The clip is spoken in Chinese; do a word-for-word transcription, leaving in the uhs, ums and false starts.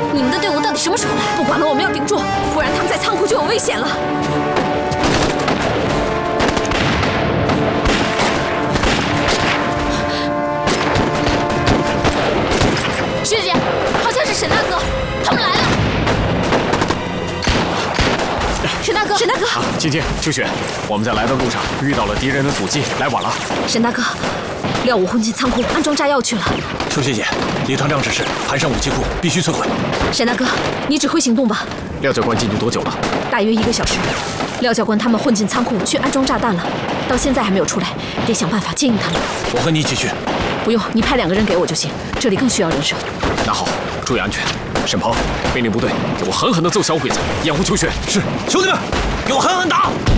你们的队伍到底什么时候来？不管了，我们要顶住，不然他们在仓库就有危险了。师姐，好像是沈大哥，他们来了。沈大哥，沈大哥， 啊，青青、秋雪，我们在来的路上遇到了敌人的阻击，来晚了。 沈大哥，廖武混进仓库安装炸药去了。 秋雪姐，李团长指示盘上武器库必须摧毁。 沈大哥，你指挥行动吧。 廖教官进去多久了？ 大约一个小时。廖教官他们混进仓库去安装炸弹了，到现在还没有出来，得想办法接应他们。 我和你一起去。 不用，你派两个人给我就行，这里更需要人手。 那好，注意安全。沈鹏，命令部队给我狠狠地揍小鬼子，掩护秋雪。 是，兄弟们，给我狠狠打！